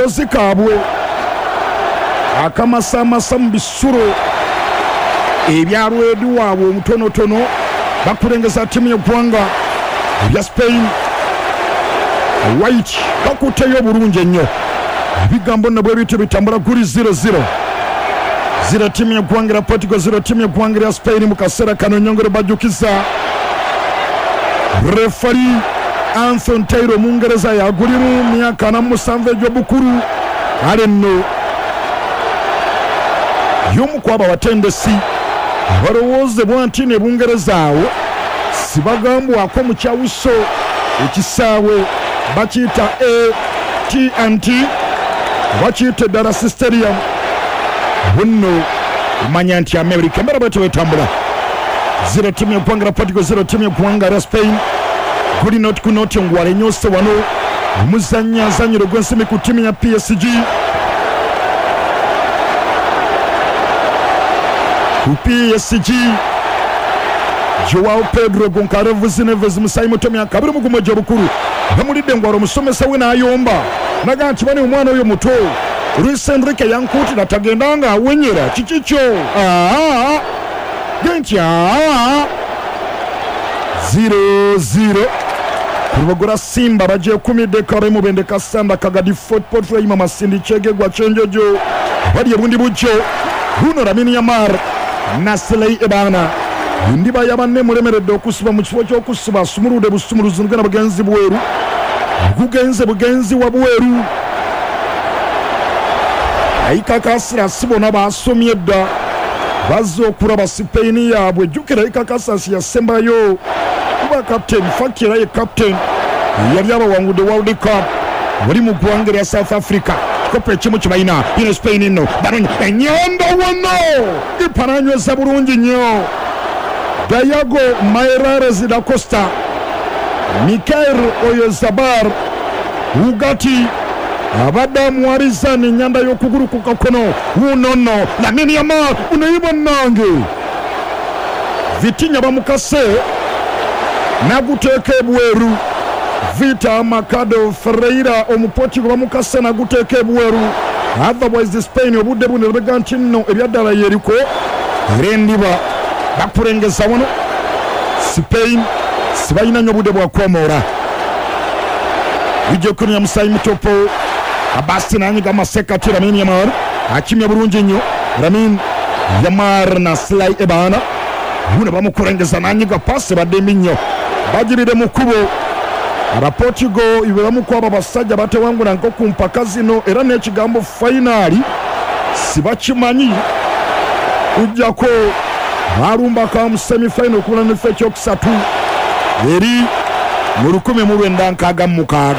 kadoozi kaabwe akamasamasa mu bisulo ebyalwedi waabwe omutonotono bakulengeza ttiimu y'eggwanga ebya Spain. White bakuteyo bulungi ennyo, ebigambo nno bwe bityo bitambula guli 0-0. 0 ttiimu y'eggwanga Portugal, 0 ttiimu y'eggwanga Spain. Mu kaseera kano ennyongero bajjukiza refari Anthony Taylor Mungereza yagulimu myaka 47 egy'obukulu. Kale nno y'omu ku abo abatendesi abalowoozebwa nti ne Bungereza awo sibagambwako mu kyawuso ekisaawe bakiyita AT&T bakiyita Dallas Stadium. Bunno omanya nti America embeera bwetyo bwetambula. 0 ttiimu y'eggwanga Portugal, 0 ttiimu y'eggwanga Spain. Guli not ku noti ngwala enyoose wano omuzannyo gw'ensibi ku ttiimu ya PSG. Ku PSG Joao Pedro Goncalves Neves Musayi muto myaka 21 egy'obukulu bamulidde ngwala omusomesa we n'ayomba naga nti bani omwana oyo muto Luis Enrique yankuutira tagenda nga awenyera kikikyo genti 0-0 Kurubagura Simba bajekumidde Karemu Bendeka Sanda Kagadi Football Frame Masindi Chegegwa Chenjojo bali ebundi bujjo Bruno Lamine Yamal Nasley Ebana ndiba yabanne mulemeredde okusiba mu kifo ky'okusiba sumulude busumuluzi ngana bagenzi bweru bugenzi wa bweru Aikakasira sibona basomye dda bazze okulaba Spain yaabwe jjukira Aikakasasi yasembayo kuba captain fakira ye captain yali abawangudde World Cup bali mu ggwanga lya South Africa kopa ekimu kibalina ino Spain nno bano enyondo wono iparanyweza bulungi nnyo Dayago Maerares da Costa Mikael Oyarzabal Ugati abadde amuwaliza n'ennyanda y'okugulu ku kakono wunono Lamine Yamal unayiba nange Vitinha bamukase naguteeka ebweru Vita Mercado Ferreira omuportugal bamukase naguteeka ebweru. Otherwise Spain obudde buno lubega nti nno ebyaddala yeriko era endiba bakulengeza wano Spain sibalina nnyo obudde bwakomoora bijjokunya Musayi mutopo Abasti nanyiga Masekati Lamine Yamal akimya bulungi nnyo Lamine Yamal Nasley Ebana buno bamukulengeza nanyiga pasi badembi nnyo bagirire mu kkubo Abaportugal ibamukwaba basajja batewangula nko ku mpaka zino era n'ekigambo finali sibakimanyi kujjako balumbaka mu semi-final okubona n'efa ekyokusatu eri mu 1966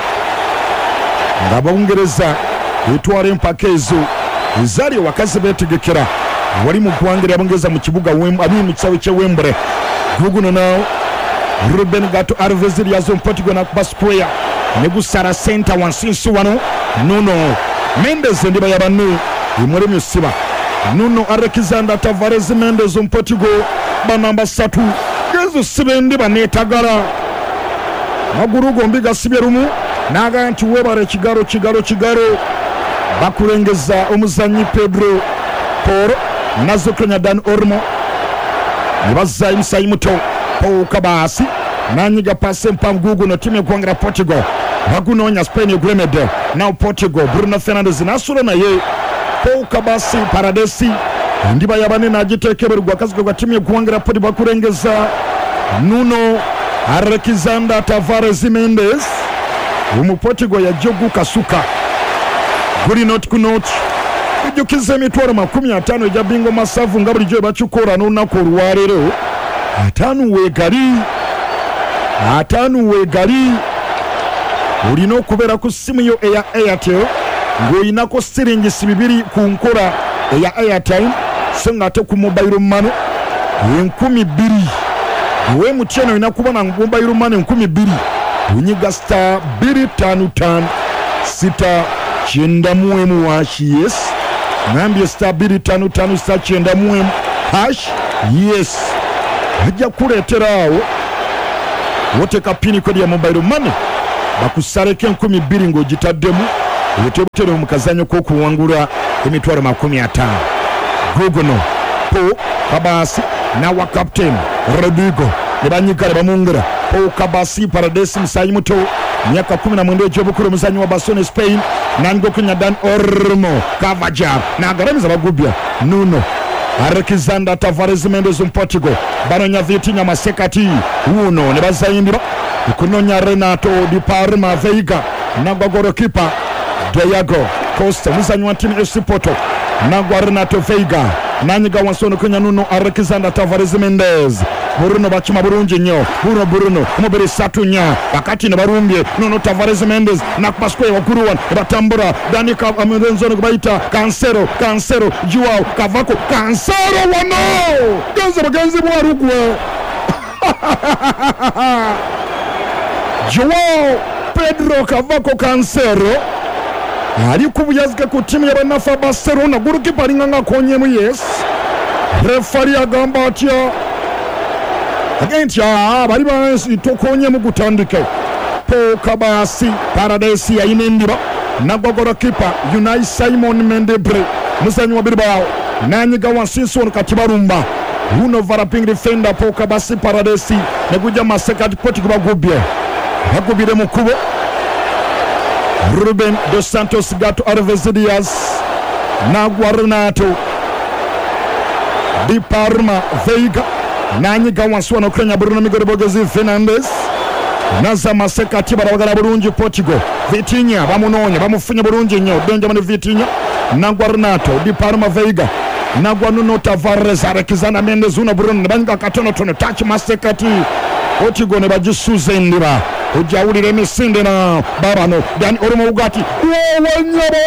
nga Bungereza etwala empaka ezo ezaali awakazi beetegekera wali mu ggwanga lya Bungereza mu kibuga mu kisaawe ky'e Wembley guguno naawo Ruben Gato Alves lyazo Portugal nakuba square ne gusara center wansinsi wano Nuno Mendes ndiba yabanne imulemu siba Nuno Alexander Tavares Mendes Portugal banamba 3 gezo sibe ndiba netagala maguru gombi gasibye rumu naga nti webare kigaro bakulengeza omuzanyi Pedro Porro nazo Kenya Dan Olmo nibaza Musayi muto Paul Kabasi nanyiga pase mpangugu no timu y'eggwanga Portugal bagunonya Spain eguremedde now Portugal Bruno Fernandes nasula naye Paul Kabasi Paradesi ndiba yabane nagitekeberwa akazi kwa timu y'eggwanga Portugal bakulengeza Nuno Alexander Tavares Mendes Portugal yajogu kasuka guli not ku not kujukiza emitwalo 50 ejja bingo masavu nga bulijjo bakikora n'olunaku olwaleero atanu wegali olina okubeera ku simu yo eya Airtel ng'oyinako siringisi 2 ku nkola eya Airtime so nga ate ku mobile money 2,000 ewe mutyeno olina kubona mobile money 2,000 onyiga star 255 sita kyenda muwemu hash yes ngambye star 255 sita kyenda muwemu hash yes ajja kuleetera awo woteka pini kodi ya mobile money bakusaleke 2,000 ng'ogitaddemu yetebutero mu kazanyo k'okuwangula emitwalo 50 guguno po kabasi nawa captain Rodrigo ne banyika bamungera po kabasi Paradesi musayi muto myaka 17 egy'obukulu muzanyo wa Barcelona Spain nango kunya Dan Olmo Cavaja nagaramiza bagubya Nuno Alexander Tavares Mendes Portugal banonya Vitinha masekati uno ne bazayindira kunonya Renato Di Palma Veiga nagogoro kipa Diego Costa muzanyo wa timu FC Porto nagwa Renato Veiga nanyiga wansono kunya Nuno Alexander Tavares Mendes Bruno bachima burungi nyo Bruno umubiri satunya bakati ne barumbye Nuno Tavares Mendes na Pasquale wakuruwan batambura Dani Amenzo kubaita Cancelo Joao Cavaco Cancelo wano ganze bwarugwe Joao Pedro Cavaco Cancelo ali kubuyazika ku timu y'abanafa Barcelona gurukipa alinganga konyemu yes refari agamba atya agenti bali bansi tokonye mu gutandike po kabasi Paradesi yayinendira nagogoro kipa Unai Simon Mendebre muzanyi wa Bilbao nanyiga wansiso katibarumba uno varaping defender po kabasi Paradesi neguja maseka dipoti kubagubye bagubire mukubo Ruben dos Santos Gato Alves Diaz nagwa Renato Di Palma Veiga nanyiga wansuwa Kenya Bruno Migorobogezi Fernandes naza maseka tibara bagala burungi Portugal Vitinha bamunonya bamufunya burungi nyo Benjamin Vitinha nagwa Renato Di Palma Veiga nagwa Nuno Tavares Alexander Mendes una Bruno banga katono touch maseka ti Portugal ne bajisuze ndira ujawulire misinde na babano Dan Olmo ugati wanyabo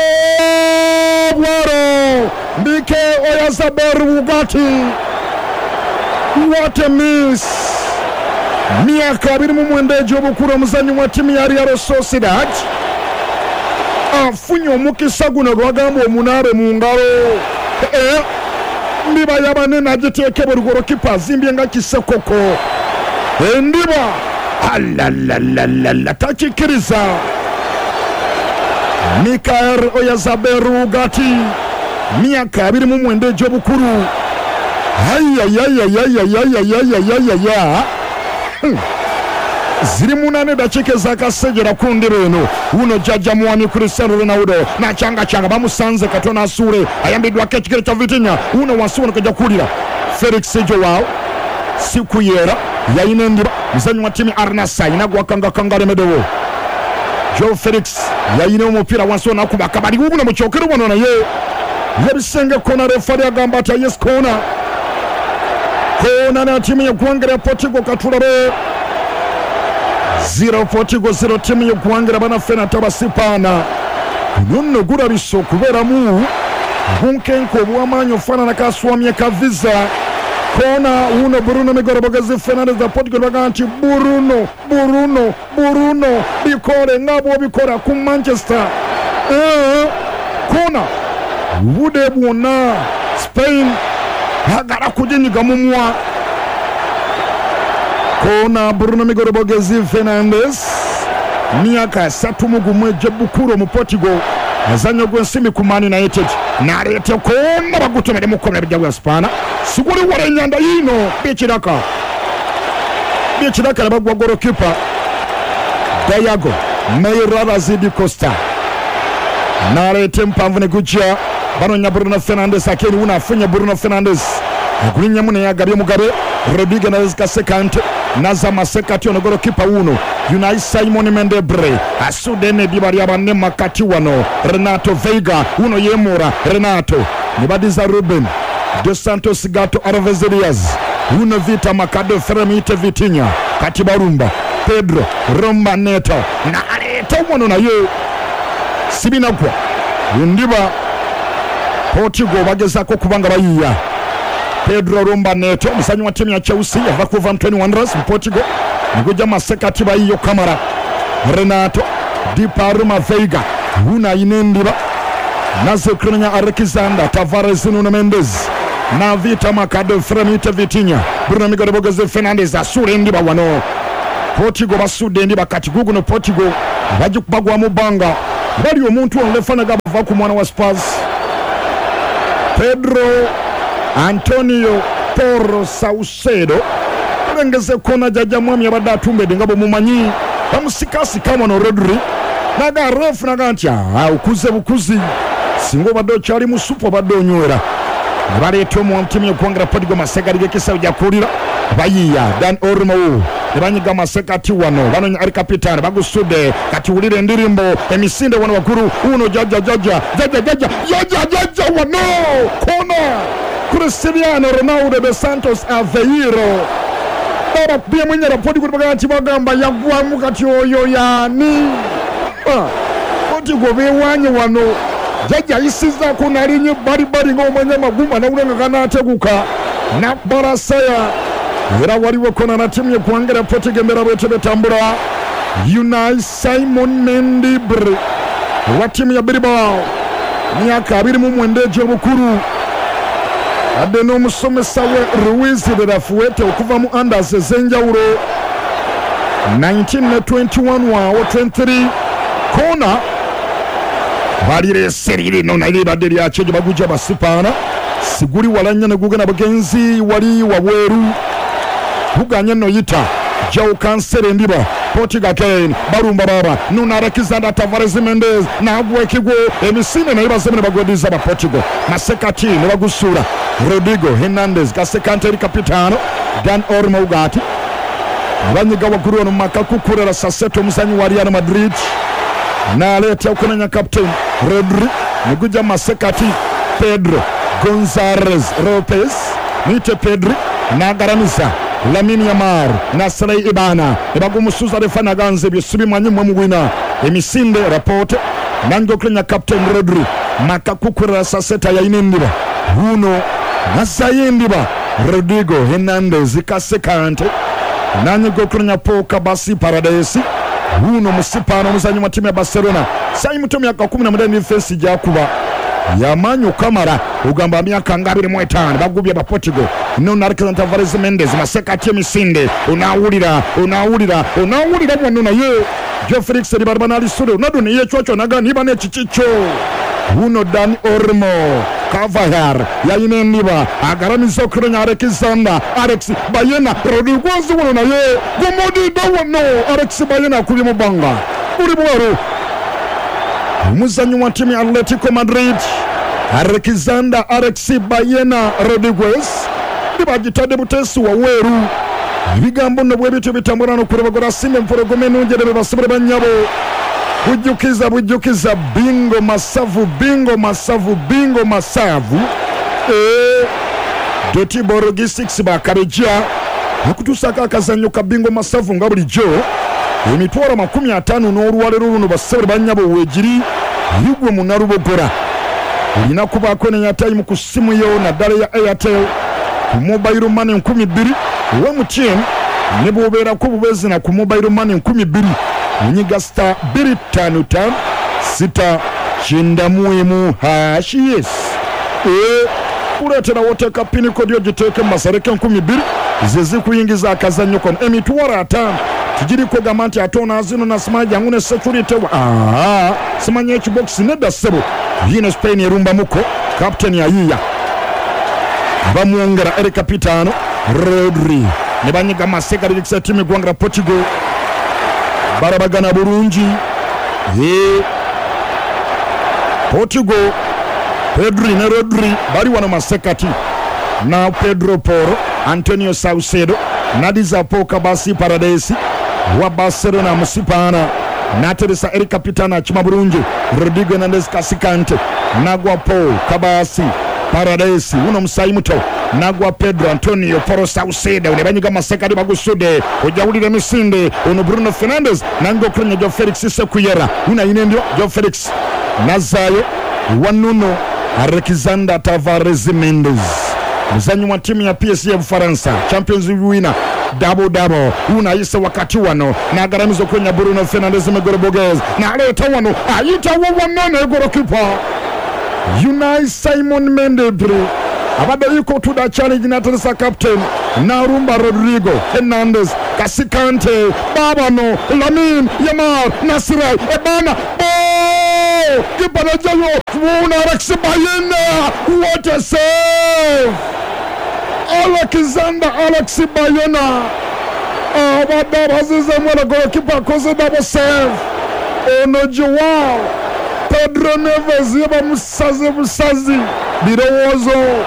bwaro Mbike Oyarzabal ugati what a miss miaka 21 egy'obukulu omuzanyi wa timu ya Real Sociedad afunye omukisa guno gwagamba omunabe mu ngalo ndiba yabanene agiteeke bulugoro kipa azimbye nga kisekoko endiba alalala takikiriza Mikael Oyarzabal ugati miaka 21 egy'obukulu ziri munane dakika zakasejera kundiro eno uno jaja muwani Cristiano Ronaldo na changa bamusanze katona asure ayambidwa kekigere cha Vitinha uno wasuno kujja kulira Felix Joao siku yera yayinendira muzanyi wa timu Arnasa inagwa kangale medewo Joe Felix yayine omupira wansona kubaka bali uno muchokero bano na ye yabisenge kona refari agamba ata yes kona na timu ya kuangira Portugal katulabe 0 Portugal 0 timu ya kuangira bana fena tabasipana nunno gura biso kubera mu bunkenko bwamanyo fana na kaswamye ka visa kona uno Bruno Migorobogezi Fernandes da Portugal baganti Bruno bikore ngabo bikora ku Manchester kona bude bwona Spain hagara kujinyiga mumwa kona Bruno Migorobogezi Fernandes miaka 3 mugumwe jebukuro mu Portugal azanyo gwensimi ku Man United narete kona bagutomere mukomere bya Spana siguri wore nyanda yino bichiraka bagwa gorokipa Diego Meirara Costa narete mpamvu ne gucha banonya Bruno Fernandes akeni unafunya Bruno Fernandes agwinya mune yagabye mugabe Rodrigo nazika second naza masekati onogoro kipa uno Unai Simon Mendebre asudene dibari abane makati wano Renato Veiga uno yemura Renato nibadiza Ruben dos Santos Gato Alves Diaz uno Vita Makado Fermite Vitinha kati barumba Pedro Romba Neto na aleta wono na yo sibina kwa ndiba Portugal bagezako kubanga bayiya Pedro Romba Neto musanyi wa timu ya Chelsea yava ku Van Wanderers mu Portugal niguja masekati bayiyo Kamara Renato Di Palma Veiga una inendiba nazo kronya Alexander Tavares Nuno Mendes na Vita Makado Fremite Vitinha Bruno Migorobogezi Fernandes asure ndiba wano Portugal basude ndiba kati gugu no Portugal bajukubagwa mu banga bali omuntu onlefana gava ku mwana wa Spurs Pedro Antonio Porro Saucedo kulengeze kona jaja mwami abadde atumbedde nga bwe mumanyi bamusikasika wano Rodri naga ref naga nti ukuze bukuzi singo badde okyali mu supu obadde onywera ne baleeta omuwamutimu eggwanga Portugal Maseka ligekisa jakulira bayiya Dan Olmo ne banyiga Maseka ati wano banonya ali kapitaani bagusudde kati wulira endirimbo emisinde wano waggulu uno jaja wano kona Cristiano Ronaldo dos Santos Aveiro baba pia mwenye rapoti kutoka nchi bagamba yagwamu kati oyo yani Portugal bewanye wano jaja isiza kuna linye bari ngo mwenye maguma na ulenga kana ateguka na barasaya era waliwo kona na timu yeggwanga Portugal mbera bwete betambula Unai Simon Mendibre wa timu ya Bilbao myaka 24 obukulu adde n'omusomesa we Ruiz de la Fuente okuva mu Anders ezenjawulo 19 ne 21 wawo 23 kona balire lino naye badde lyakyo gye baguja basipaana siguli walanya ne gugana bagenzi wali wabweru guganya no yita João Cancelo ndiba Portugal Kane barumba baba Nuno Alexander Tavares Mendes na agwekigo emisine na ibazemene bagodiza ba Portugal Maseka ti ne bagusura Rodrigo Hernandez Gasekante kapitano Dan Olmo ugati abanyiga waggulu ono makakukurera Saseto musanyi wa Real Madrid na aleta okunanya captain Rodri neguja Maseka ti Pedro Gonzalez Lopez nite Pedri na garamiza Lamine Yamal na Saleh Ibana ebagumusuza refana ganze bisubi mwanyi mwamugwina emisinde rapport nango kunya captain Rodri makakukurera Saseta ya inendiba huno nasayindiba Rodrigo Hernandez Kasekante nango kunya poka basi Paradise huno musipano muzanyi wa timu ya Barcelona sai mutomi ya 10 defense jakuba yamanyu kamara ugamba myaka ngabiri mu 5 bagubye ba Portugal Nuno Alexander Tavares Mendes Maseka ati emisinde unawulira wano naye Jo Felix Ribarbanali Sude nado niye chocho naga niba ne chichicho huno Dan Olmo Kavahar yayine niba agaramiza okuronya Alexander Alex Bayena Rodriguez wano naye gomodi dawano Alex Bayena kuli mubanga uli bwaro umuzanyi wa timu ya Atletico Madrid Alexander Alex Bayena Rodriguez ndibagitade butesi wa weru ibigambo no bwebitu bitambura no kurabagora sime mporogome nungere basubire banyabo bujukiza bingo masavu Doti Borogistix bakarejia nakutusaka akazanyoka bingo masavu ngabulijo emitwaro 50 n'oluwalero luno basubire banyabo wejiri yugwe munarubogora ulina kuba kwenye time ku simu yo na dale ya Airtel ku mobile money 12 wa MTN ne bobera ko bubezi na ku mobile money 12 nyiga star 255 6 chinda muhimu yes uletera wote kapini kodi ogiteke masareke 12 zezi kuyingiza akazanyo kon emitwara 5 tujiri ko gamanti atona azino na smaji angune security wa simanye box neda sebo yine Spain yerumba muko captain ya yiya bamuongera eri kapitano Rodri ne banyiga Maseka likisa timu gwanga Portugal barabagana burungi Portugal Pedri ne Rodri bari wana Maseka ti na Pedro Porro Antonio Saucedo Nadiza Poka basi Paradise wa Barcelona musipana nateresa eri kapitana chima burungi Rodrigo Hernandez Kasikante nagwa Paul Kabasi Paradise uno musayi muto nagwa Pedro Antonio Porro Saucedo ne banyiga Maseka di bagusude ojawulire misinde uno Bruno Fernandes nango kwenye Jo Felix Sekuyera una inendio Jo Felix nazayo wanuno Alexander Tavares Mendes mzanyi wa timu ya PSG ya Ufaransa Champions League winner double unaisa wakati wano na garamizo kwenye Bruno Fernandes Megorobogez na aleta wano ayita wano gorokipa Unai Simon Mendibre abada yuko to the challenge na teresa captain Narumba Rodrigo Hernandez Kasikante Babano Lamine Yamal Nasirai Ebana kipa najayo Wuna Alex Bayona. What a save! Alexander Alex Bayona. Abadabazize mwana goalkeeper koze double save. Ono Joao Pedro Neves yaba musazi birowozo.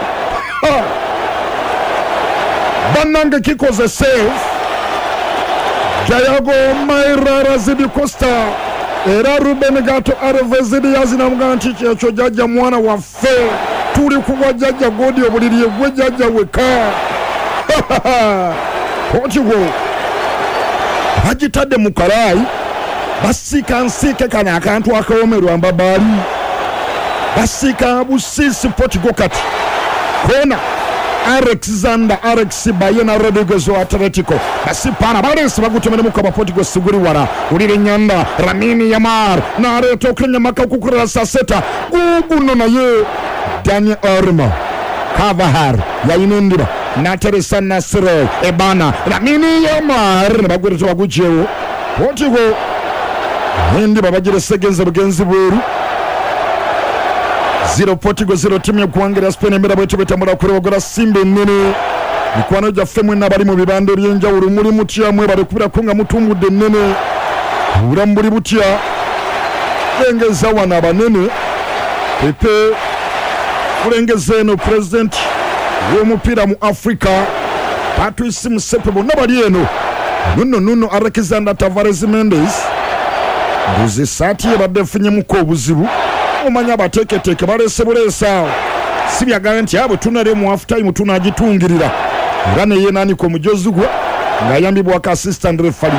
Banange kikoze save. Jayago Maira Razidi Costa era Ruben Gato Alves yazina mganti kyecho jajja mwana waffe tuli kuwa jajja godi obuliriye gwe jajja weka. Portugal hajitadde mukalai basika nsike kana akantu akawomerwa mbabali basika busisi Portugal kati kona Alexander Alex Bayona Rodriguez wa Atletico basipana balesi bagutemene mukaba Portugal siguri wara ulire nyanda Lamine Yamal na reto kenya maka kukurira saseta guguno na ye Daniel Olmo Carvajal yayinendira na Teresa Nasro ebana Lamine Yamal bagurito bagujewo Portugal ndi babagire segenze bugenzi bweru 0 Portugal 0 timu ya kuangira Spain emera bwetu betambula kuri bagora simbe nene mikwano ja femwe nabali mu bibando byenja urumuri mutya mwe bali kubira kunga mutumbude nene uramburi butya engeza wana banene pepe kurengeze no president w'umupira mu Africa Patrice Motsepe nabali eno nuno Alexander Tavares Mendes buzi sati badefunye muko buzibu omanya bateketeke balesebulesa sibya garanti abo tunale mu half time tunagitungirira ngane ye nani ko mujozugwa ngayambibwa ka assistant referee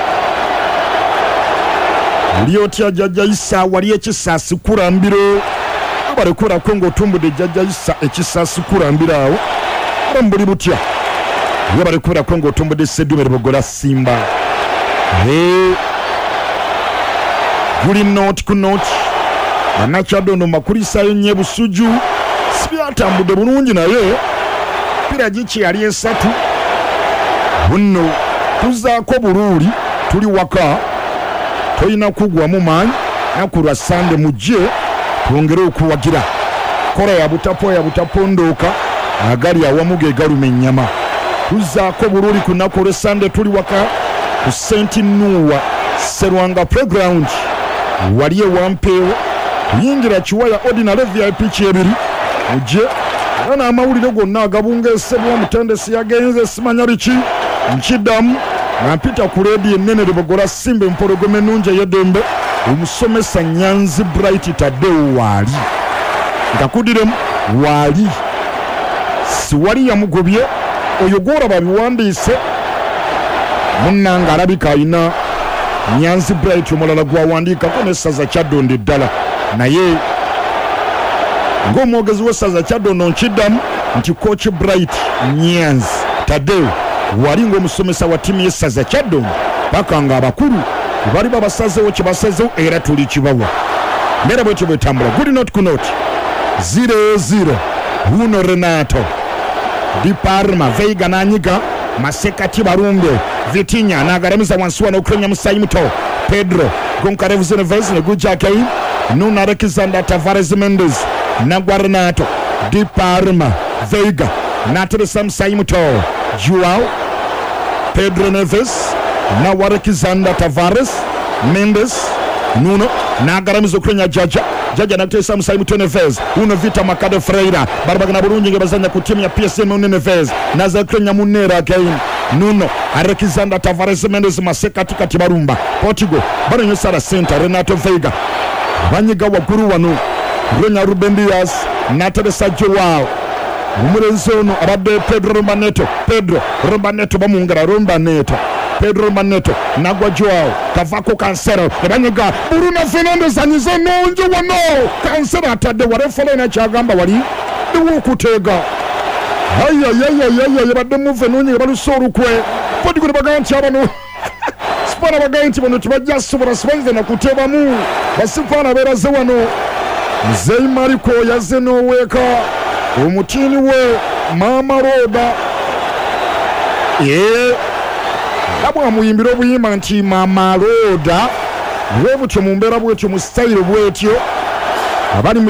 Liotya Jajja Issa wali ekisasi kurambiro abalekora kongo tumbude Jajja Issa ekisasi kurambirawo bambuli butya yabalekora kongo tumbude Sedume bogola Simba guli not kunot anachadono makulisa yenye busuju sibyatambude bulungi naye pira gichi yali esatu bunno tuzaako bululi tuli waka toyina kugwa mu manyi nakulwa Sande mujje twongere okuwagira kola ya butapondoka agali awamuge galume ennyama tuzaako bululi kunakole Sande tuli waka ku St. Nuwa Serwanga Playground waliye wampeewo yingira chiwaya ordinary VIP chebiri mujje ana amawulire gonna agabungesebwa mutendesi yagenze simanyalichi nchidamu na pita kuredi enene libogola Simba empologome nunje yedembe umusomesa Nyanzi Bright Tadeu wali ngakudiremu wali siwali yamugobye oyogora babiwandise munnanga alabika ina Nyanzi Bright omulala gwawandika kone saza Kyaddondo ddala naye ng'omwogezi w'essaza Kyaddondo nkidamu nti coach Bright Nyanzi Tadeu wali ng'omusomesa wa timu y'essaza Kyaddondo paka nga abakulu bali babasazeewo kye basazeewo era tuli kibawa mbeera bwetyo bwetambula good not kunot 0-0 Bruno Renato Di Palma Veiga nanyiga Masekati Barumbe Vitinha nagaramiza wansi wano Ukraine Musayi Muto Pedro Goncalves Neves neguja kai Nuno Alexander Tavares Mendes na Renato Di Palma Veiga na Teresa Musayi Muto Joao Pedro Neves na Alexander Tavares Mendes Nuno nagaramiza Ukraine Jaja na Teresa Musayi Muto Neves uno Vita Makade Freira barabagana bulungi ngebazanya ku timu ya PSM Neves na za Ukraine munera again Nuno Alexander Tavares Mendes Masekati kati barumba Portugal banyo sara center Renato Veiga banyiga waguru wano Renya Ruben Dias na Teresa Joao umurenzono abade Pedro Romaneto bamungara Pedro Romaneto nagwa Joao Cavaco Cancelo banyiga Bruno Fernandes anyize nonje wano Cancelo atade warefolo na chagamba wali ndiwo kutega Haya yabadde move nonye balusoro kwe podi kuri baganti abano spana baganti bano tibajja sobora sibanze na kutebamu basipana beraze wano Mzee Mariko yaze no weka omutini we Mama Roda nabwo amuyimbira obuyimba nti Mama Roda bwe butyo mu mbeera bwetyo mu style bwetyo abali